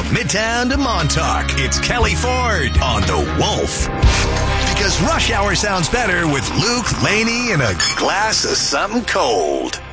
Midtown to Montauk, it's Kelly Ford on The Wolf. Because rush hour sounds better with Luke, Laney, and a glass of something cold.